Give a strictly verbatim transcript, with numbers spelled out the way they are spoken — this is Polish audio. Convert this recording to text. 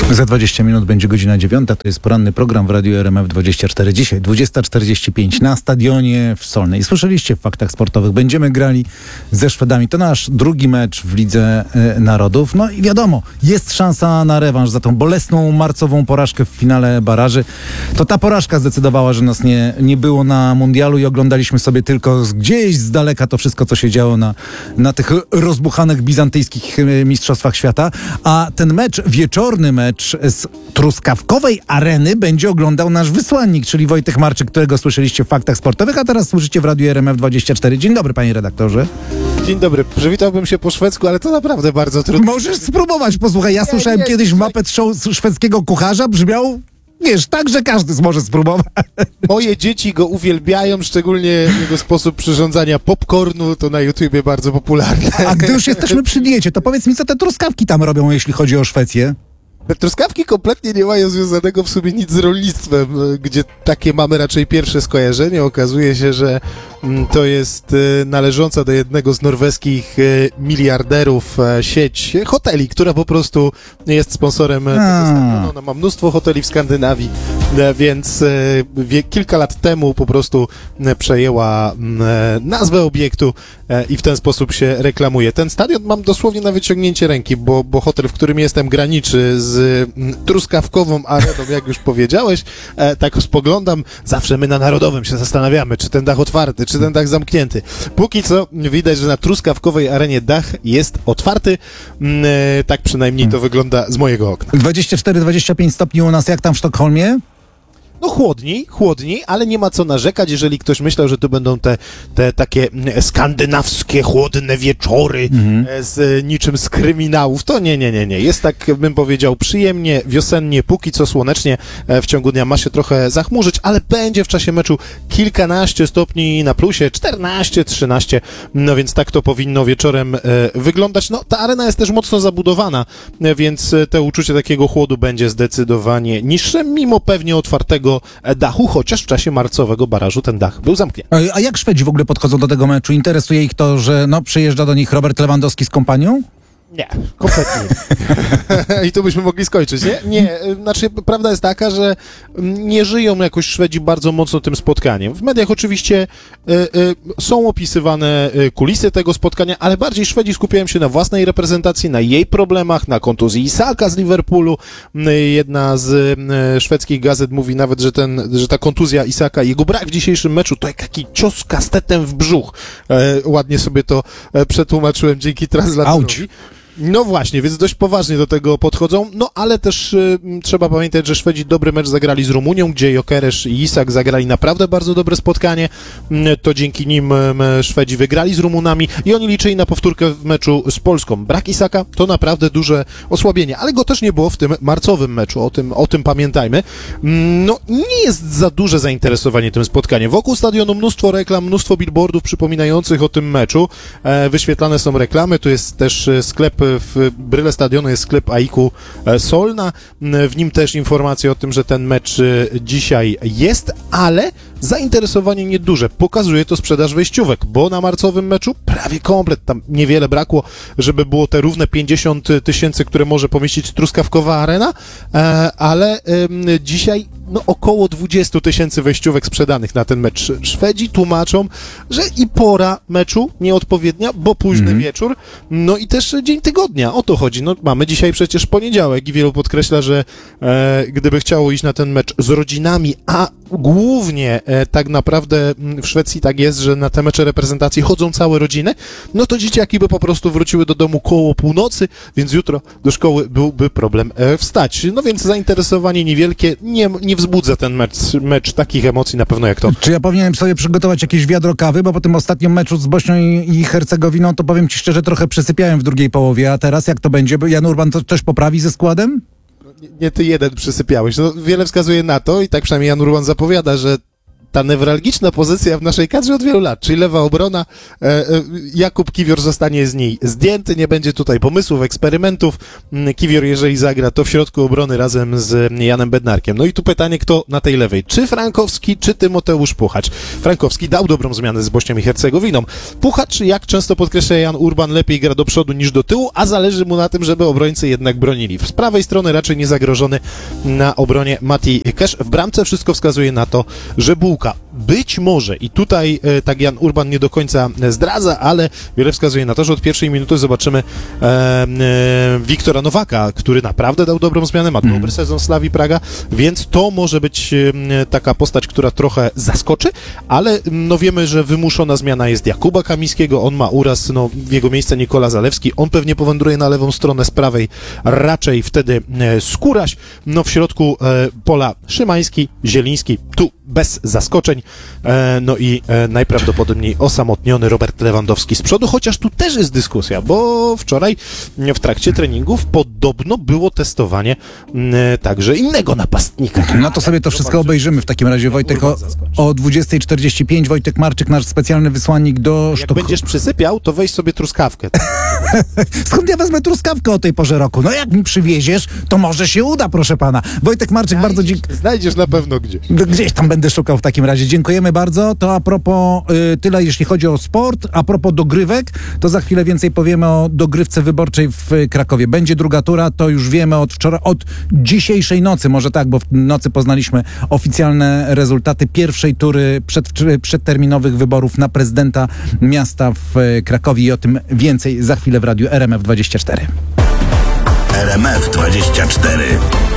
Za dwadzieścia minut będzie godzina dziewiąta. To jest poranny program w Radiu R M F dwadzieścia cztery. Dzisiaj dwudziesta czterdzieści pięć na stadionie w Solnej. Słyszeliście w faktach sportowych. Będziemy grali ze Szwedami. To nasz drugi mecz w Lidze y, Narodów. No i wiadomo, jest szansa na rewanż za tą bolesną marcową porażkę w finale baraży. To ta porażka zdecydowała, że nas nie, nie było na mundialu i oglądaliśmy sobie tylko z, gdzieś z daleka to wszystko, co się działo na, na tych rozbuchanych bizantyjskich y, mistrzostwach świata. A ten mecz, wieczorny mecz z Truskawkowej Areny będzie oglądał nasz wysłannik, czyli Wojtek Marczyk, którego słyszeliście w faktach sportowych, a teraz słyszycie w Radiu R M F dwadzieścia cztery. Dzień dobry, panie redaktorze. Dzień dobry. Przywitałbym się po szwedzku, ale to naprawdę bardzo trudno. Możesz spróbować, posłuchaj. Ja nie, słyszałem nie, kiedyś nie, Muppet Show szwedzkiego kucharza, brzmiał, wiesz, tak, że każdy może spróbować. Moje dzieci go uwielbiają, szczególnie jego sposób przyrządzania popcornu, to na YouTubie bardzo popularne. A gdy już jesteśmy przy diecie, to powiedz mi, co te truskawki tam robią, jeśli chodzi o Szwecję? Te truskawki kompletnie nie mają związanego w sumie nic z rolnictwem, gdzie takie mamy raczej pierwsze skojarzenie. Okazuje się, że to jest należąca do jednego z norweskich miliarderów sieć hoteli, która po prostu jest sponsorem tego stadionu. Ona ma mnóstwo hoteli w Skandynawii, więc wie, kilka lat temu po prostu przejęła nazwę obiektu i w ten sposób się reklamuje. Ten stadion mam dosłownie na wyciągnięcie ręki, bo, bo hotel, w którym jestem, graniczy z Truskawkową Areną, jak już powiedziałeś. E, tak spoglądam, zawsze my na Narodowym się zastanawiamy, czy ten dach otwarty, czy ten dach zamknięty. Póki co widać, że na Truskawkowej Arenie dach jest otwarty. E, tak przynajmniej to wygląda z mojego okna. dwadzieścia cztery dwadzieścia pięć stopni u nas, jak tam w Sztokholmie? No chłodniej, chłodniej, ale nie ma co narzekać, jeżeli ktoś myślał, że to będą te, te takie skandynawskie, chłodne wieczory mhm. z niczym z kryminałów. To nie, nie, nie, nie. Jest tak, bym powiedział, przyjemnie, wiosennie, póki co słonecznie. W ciągu dnia ma się trochę zachmurzyć, ale będzie w czasie meczu kilkanaście stopni na plusie, czternaście, trzynaście. No więc tak to powinno wieczorem e, wyglądać. No ta arena jest też mocno zabudowana, e, więc te uczucie takiego chłodu będzie zdecydowanie niższe, mimo pewnie otwartego dachu, chociaż w czasie marcowego barażu ten dach był zamknięty. A jak Szwedzi w ogóle podchodzą do tego meczu? Interesuje ich to, że no, przyjeżdża do nich Robert Lewandowski z kompanią? Nie, kompletnie. I tu byśmy mogli skończyć, nie? Nie, znaczy prawda jest taka, że nie żyją jakoś Szwedzi bardzo mocno tym spotkaniem. W mediach oczywiście y, y, są opisywane kulisy tego spotkania, ale bardziej Szwedzi skupiają się na własnej reprezentacji, na jej problemach, na kontuzji Isaka z Liverpoolu. Jedna z y, szwedzkich gazet mówi nawet, że, ten, że ta kontuzja Isaka i jego brak w dzisiejszym meczu to jak taki cios kastetem w brzuch. E, ładnie sobie to e, przetłumaczyłem dzięki translatorowi. No właśnie, więc dość poważnie do tego podchodzą, no ale też y, trzeba pamiętać, że Szwedzi dobry mecz zagrali z Rumunią, gdzie Jokeresz i Isak zagrali naprawdę bardzo dobre spotkanie, y, to dzięki nim y, Szwedzi wygrali z Rumunami i oni liczyli na powtórkę w meczu z Polską. Brak Isaka to naprawdę duże osłabienie, ale go też nie było w tym marcowym meczu, o tym, o tym pamiętajmy. Y, no nie jest za duże zainteresowanie tym spotkaniem. Wokół stadionu mnóstwo reklam, mnóstwo billboardów przypominających o tym meczu, e, wyświetlane są reklamy, tu jest też sklep w bryle stadionu jest sklep Aiku Solna. W nim też informacje o tym, że ten mecz dzisiaj jest, ale zainteresowanie nieduże. Pokazuje to sprzedaż wejściówek, bo na marcowym meczu prawie komplet, tam niewiele brakło, żeby było te równe pięćdziesiąt tysięcy, które może pomieścić Truskawkowa Arena, ale dzisiaj no około dwadzieścia tysięcy wejściówek sprzedanych na ten mecz. Szwedzi tłumaczą, że i pora meczu nieodpowiednia, bo późny mm. wieczór, no i też dzień tygodnia. O to chodzi. No mamy dzisiaj przecież poniedziałek i wielu podkreśla, że e, gdyby chciało iść na ten mecz z rodzinami, a głównie e, tak naprawdę w Szwecji tak jest, że na te mecze reprezentacji chodzą całe rodziny, no to dzieciaki by po prostu wróciły do domu koło północy, więc jutro do szkoły byłby problem e, wstać. No więc zainteresowanie niewielkie, nie, nie wzbudza ten mecz, mecz takich emocji na pewno jak to. Czy ja powinienem sobie przygotować jakieś wiadro kawy, bo po tym ostatnim meczu z Bośnią i, i Hercegowiną to powiem ci szczerze, trochę przysypiałem w drugiej połowie, a teraz jak to będzie? Jan Urban to też poprawi ze składem? Nie, nie ty jeden przysypiałeś. No, wiele wskazuje na to i tak przynajmniej Jan Urban zapowiada, że ta newralgiczna pozycja w naszej kadrze od wielu lat, czyli lewa obrona. E, e, Jakub Kiwior zostanie z niej zdjęty, nie będzie tutaj pomysłów, eksperymentów. Mm, Kiwior, jeżeli zagra, to w środku obrony razem z Janem Bednarkiem. No i tu pytanie, kto na tej lewej? Czy Frankowski, czy Tymoteusz Puchacz? Frankowski dał dobrą zmianę z Bośnią i Hercegowiną. Puchacz, jak często podkreśla Jan Urban, lepiej gra do przodu niż do tyłu, a zależy mu na tym, żeby obrońcy jednak bronili. Z prawej strony raczej niezagrożony na obronie Mati Kesz. W bramce wszystko wskazuje na to, że Bułka. Być może, i tutaj e, tak Jan Urban nie do końca zdradza, ale wiele wskazuje na to, że od pierwszej minuty zobaczymy e, e, Wiktora Nowaka, który naprawdę dał dobrą zmianę, ma dobry sezon Slavii Praga, więc to może być e, taka postać, która trochę zaskoczy, ale no wiemy, że wymuszona zmiana jest Jakuba Kamińskiego, on ma uraz, no w jego miejsce Nikola Zalewski, on pewnie powędruje na lewą stronę, z prawej raczej wtedy e, Skóraś, no w środku e, pola Szymański, Zieliński, tu bez zaskoczeń, e, no i e, najprawdopodobniej osamotniony Robert Lewandowski z przodu, chociaż tu też jest dyskusja, bo wczoraj w trakcie treningów podobno było testowanie m, także innego napastnika. No to sobie to wszystko obejrzymy w takim razie, Wojtek, o, o dwudziestej czterdzieści pięć. Wojtek Marczyk, nasz specjalny wysłannik do Jak Sztokholmu. będziesz przysypiał, to weź sobie truskawkę. Skąd ja wezmę truskawkę o tej porze roku? No jak mi przywieziesz, to może się uda, proszę pana. Wojtek Marczyk, bardzo dziękuję. Znajdziesz na pewno gdzieś. Gdzieś tam będę szukał w takim razie. Dziękujemy bardzo. To a propos y, tyle, jeśli chodzi o sport. A propos dogrywek, to za chwilę więcej powiemy o dogrywce wyborczej w y, Krakowie. Będzie druga tura, to już wiemy od wczoraj, od dzisiejszej nocy, może tak, bo w nocy poznaliśmy oficjalne rezultaty pierwszej tury przed, przedterminowych wyborów na prezydenta miasta w y, Krakowie i o tym więcej za chwilę w radiu R M F dwadzieścia cztery. R M F dwadzieścia cztery.